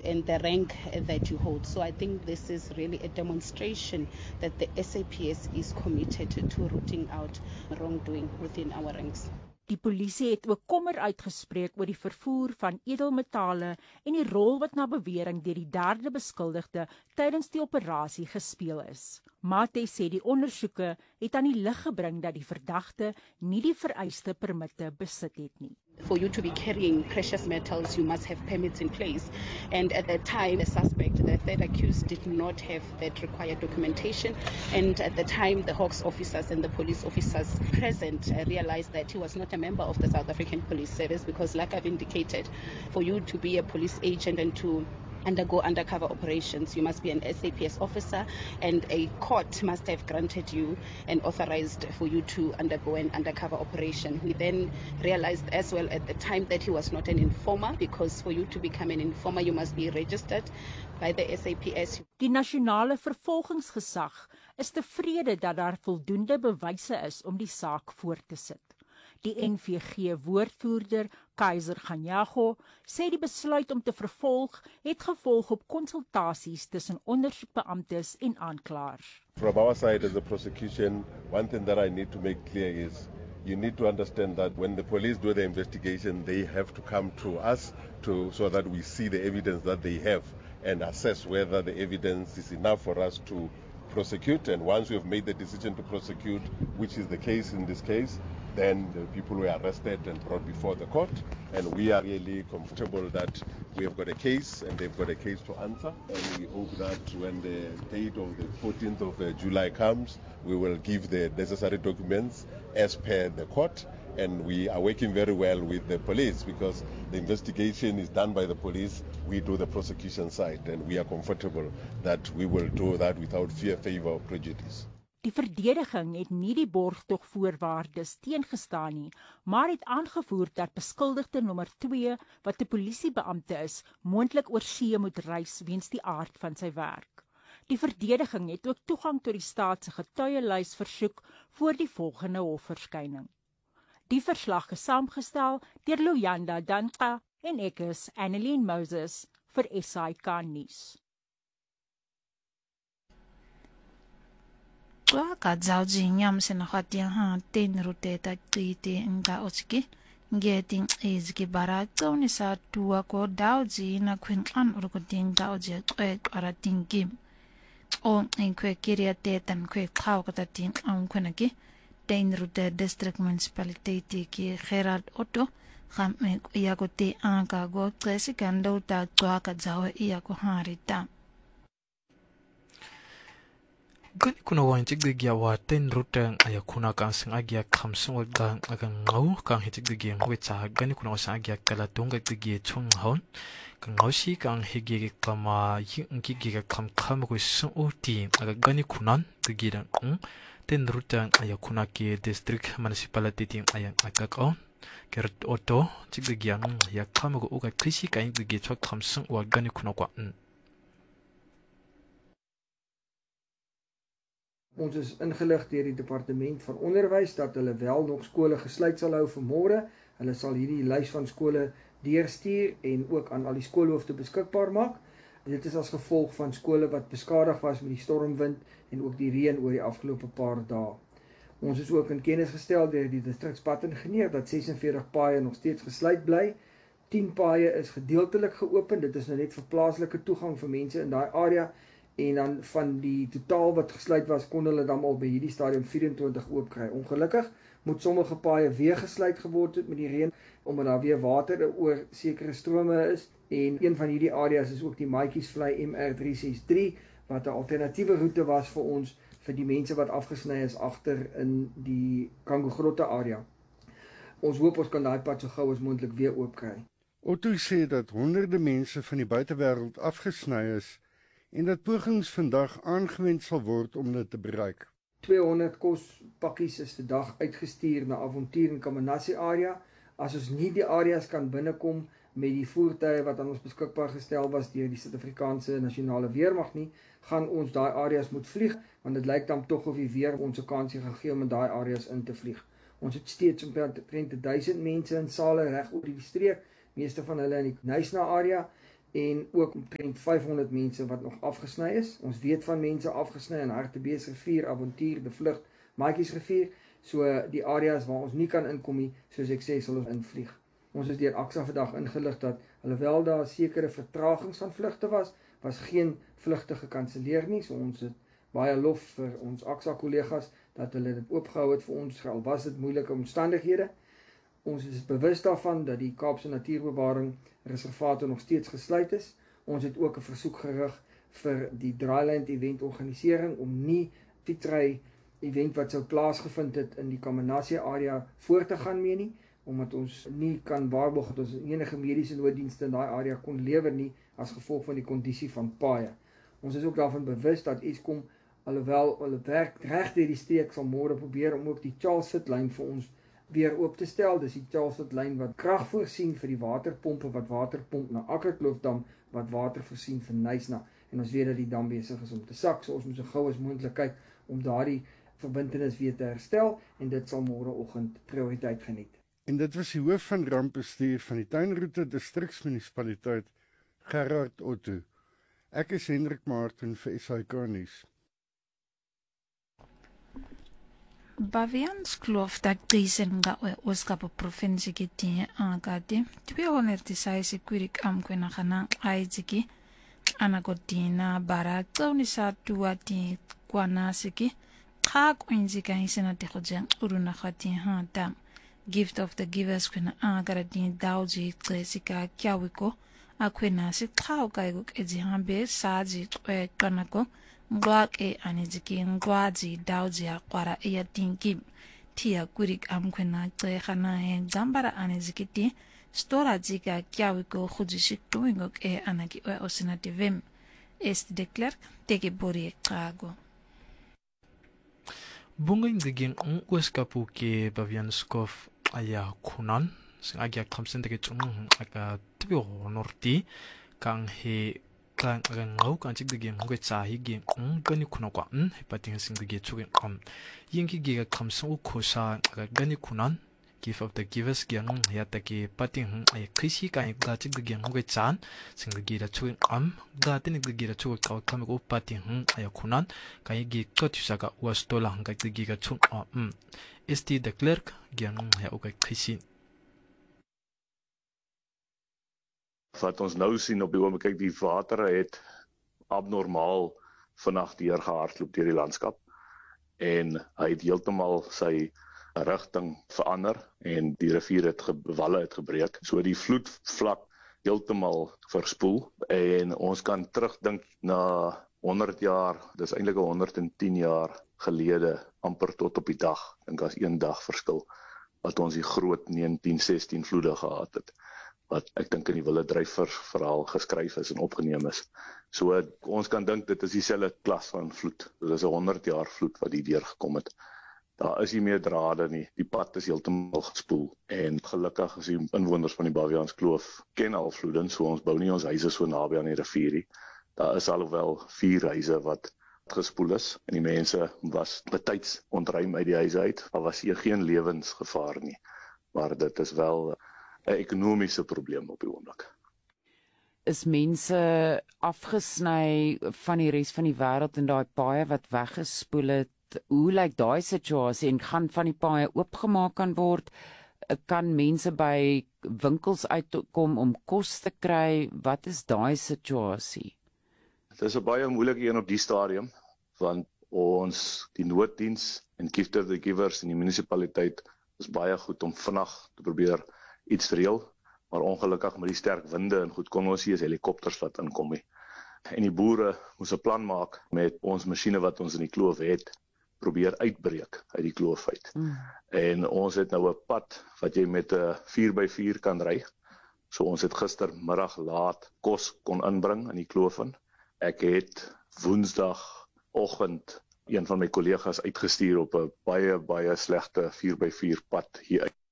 and the rank that you hold. So I think this is really a demonstration that the SAPS is committed to rooting out wrongdoing within our ranks. Die polisie het ook kommer uitgespreek oor die vervoer van edelmetale en die rol wat na bewering deur die derde beskuldigde tydens die operasie gespeel is. Mate sê die ondersoeke het aan die lig gebring dat die verdagte nie die vereiste permitte besit het nie. For you to be carrying precious metals, you must have permits in place. And at the time, the suspect, the third accused, did not have that required documentation. And at the time, the Hawks officers and the police officers present realized that he was not a member of the South African Police Service because, like I've indicated, for you to be a police agent and to undergo undercover operations, you must be an SAPS officer, and a court must have granted you and authorized for you to undergo an undercover operation. We then realized as well at the time that he was not an informer, because for you to become an informer, you must be registered by the SAPS. Die nasionale vervolgingsgesag is tevrede dat daar voldoende bewyse is om die saak voort te sit. Die NVG-woordvoerder Kaiser Ganyago sê die besluit om te vervolg het gevolg op konsultasies tussen ondersoekbeamptes en aanklaers. From our side as a prosecution, one thing that I need to make clear is you need to understand that when the police do the investigation, they have to come to us so that we see the evidence that they have and assess whether the evidence is enough for us to prosecute. And once we have made the decision to prosecute, which is the case in this case, then the people were arrested and brought before the court, and we are really comfortable that we have got a case and they've got a case to answer, and we hope that when the date of the 14th of July comes, we will give the necessary documents as per the court, and we are working very well with the police because the investigation is done by the police, we do the prosecution side, and we are comfortable that we will do that without fear, favor or prejudice. Die verdediging het nie die borgtogvoorwaardes teengestaan nie, maar het aangevoer dat beskuldigde nommer 2, wat 'n polisiebeampte is, moontlik oor see moet reis weens die aard van sy werk. Die verdediging het ook toegang tot die staat se getuielys versoek voor die volgende hofverskyning. Die verslag is saamgestel deur Luyanda Danqa en ek is Annelien Moses vir SAK nuus. Ka zauji nyam sena khatia ha ten rute ta tite nga ochki getting is ki bara tsoni sa tua ko dauji na khwin an ur ko ding dauji ara tingkim on en kwe kiria te tan kwe khaw ka ta ting an khona ki ten rute district municipality ki Gerard Otto kham me ya ko te an ka go tsesi kan do ta twa ka zawe ya ko harita. Gani kuna wanchik de gya wa ten rutang aya kuna kan sing agya khamsung wa gang aga ngau kan hitik de gya ngwe cha gani kuna wa agya kala tonga de gya chung hon kan ngau si kan hige kama yin ki gya kham ko sung uti aga gani kunan de gya ten rutang aya kuna ki district municipality ting aya akak on Gerard Otto chik de gya ya kham ko uga krisi kan de gya chok khamsung wa gani kuna kwa Ons is ingelig deur die departement van onderwys dat hulle wel nog skole gesluit sal hou vir môre. Hulle sal hierdie lys van skole deurstuur en ook aan al die skoolhoofde beskikbaar maak. Dit is as gevolg van skole wat beskadig was met die stormwind en ook die reën oor die afgelope paar dae. Ons is ook in kennis gestel deur die distrikspadingenieur dat 46 paaie nog steeds gesluit bly. 10 paaie is gedeeltelik geopen. Dit is nou net vir plaaslike toegang vir mense in daai area. En dan van die totaal wat gesluit was, kon hulle dan al by hierdie stadium 24 oop kry. Ongelukkig moet sommige paaie weer gesluit geword het met die reën, omdat daar weer water oor sekere strome is. En een van hierdie areas is ook die Maatjiesvlei MR363, wat 'n alternatiewe roete was vir ons, vir die mense wat afgesny is agter in die Kangogrotte area. Ons hoop ons kan daai pad so gou as moontlik weer oop kry. Otto sê dat honderde mense van die buitewêreld afgesny is, en dat pogings vandag aangewend sal word om dit te bereik. 200 kospakkies is vandag uitgestuur na Avontuur en Kamanassie area. As ons nie die areas kan binnekom met die voertuie wat aan ons beskikbaar gestel was deur die Suid-Afrikaanse Nasionale Weermag nie, gaan ons daai areas moet vlieg, want dit lyk dan tog of die weer ons 'n kansie gegee om in daai areas in te vlieg. Ons het steeds omtrent 1000 mense in sale reg oor die streek, meeste van hulle in die Knysna area, en ook omtrent 500 mense wat nog afgesny is. Ons weet van mense afgesny in Hartbeesrivier, Avontuur, De Vlugt, Maatjiesrivier. So die areas waar ons nie kan inkom nie, soos ek sê, sal ons invlieg. Ons is deur AXA vandag ingelig dat alhoewel daar sekere vertragings van vlugte was geen vlugte gekanselleer nie. So ons het baie lof vir ons AXA kollegas dat hulle dit oopgehou het vir ons, al was dit moeilike omstandighede. Ons is bewus daarvan dat die Kaapse Natuurbewaring reservate nog steeds gesluit is. Ons het ook 'n versoek gerig vir die Dryland event organisering om nie fietsry event wat sou plaasgevind het in die Kamanasie area voor te gaan mee nie, omdat ons nie kan waarborg dat ons enige mediese nooddienste in daai area kon lewer nie as gevolg van die kondisie van paaie. Ons is ook daarvan bewus dat Eskom, alhoewel hulle werk reg deur die streek, sal môre probeer om ook die Charleston lyn vir ons weer oop te stel. Dis die Charleston lyn wat krag voorsien vir die waterpompe wat water pomp na Akkerkloofdam wat water voorsien vir Nysna. En ons weet dat die dam besig is om te sak, so ons moet so gou as moontlik kyk om daardie verbintenis weer te herstel en dit sal môreoggend prioriteit geniet. En dit was die hoof van rampbestuur van die Tuinroete Distriksmunisipaliteit, Gerard Otto. Ek is Hendrik Martin vir SAK nuus. Bavians kloof dat krisen nga Oskapo provinsie kiti angati 206 kurik amkwena kana aiziki anakotina bara tsaunisa tuati kwanasiki khak unzika isena tekhojen uruna khati hata gift of the givers kwena agarati dauji tsesika kyawiko akwena sikhaw kaigo ejihambe saji kanako ngwak aniziki ngwaji dauji akwara eyatinki tia kurik amkwena tsehana he zambara aniziki stora jika kyawiko khujishik tuingok anaki osinativem est de Klerk teke bori kago bunga indigin Oskapo ke Bavianskov aya kunan sing agya khamsen teke chung aka tibyo norti kang he kang ngau kan chik digin ngwe cha hi gi gani kuna kwa hepating sing dige chugin yingi gi khamsen u khosa gani kunan give of the givers gyang ya taki pating ay krisi ka ga chik digin ngwe chan sing dige da chugin ga tin dige da chug ka kam ko pating ay kunan ka gi kotisa ga was tola hang ga dige ga chung st de Klerk gyang ya ook krisi. Wat ons nou sien op die oomblik, kyk die water het abnormaal vanaand deurgehardloop deur die landskap en hy het heeltemal sy rigting verander en die rivier het walle het gebreek. So die vloedvlak heeltemal verspoel en ons kan terugdink na 100 jaar, dis eintlik 110 jaar gelede amper tot op die dag. Dink as een dag verskil wat ons die groot 1916 vloede gehad het. Wat ek dink in die Wille Dryver verhaal geskryf is en opgeneem is. So ons kan dink dit is dieselfde klas van vloed. Dit is 'n 100 jaar vloed wat hier deurgekom het. Daar is nie meer drade nie. Die pad is heeltemal gespoel en gelukkig is die inwoners van die Baviaanskloof ken al vloede, so ons bou nie ons huise so naby aan die rivier nie. Daar is alhoewel 4 huise wat gespoel is en die mense was betyds ontruim uit die huise uit. Daar was hier geen lewensgevaar nie, maar dit is wel 'n ekonomiese probleem op die oomblik. Is mense afgesny van die res van die wêreld en daai paaie wat weggespoel het? Hoe lyk daai situasie en gaan van die paaie oopgemaak kan word? Kan mense by winkels uitkom om kos te kry? Wat is daai situasie? Dit is 'n baie moeilike een op die stadium, want die nooddiens en Gift of the Givers in die munisipaliteit is baie goed om vinnig te probeer iets reël, maar ongelukkig met die sterk winde en goed kon ons nie eens helikopters wat inkom nie. En die boere moes 'n plan maak met ons masjiene wat ons in die kloof het, probeer uitbreek uit die kloof uit. En ons het nou 'n pad wat jy met 'n 4x4 kan ry. So ons het gistermiddag laat kos kon inbring in die kloof in. Ek het Woensdagoggend een van my kollegas uitgestuur op 'n baie slegte 4x4 pad hier uit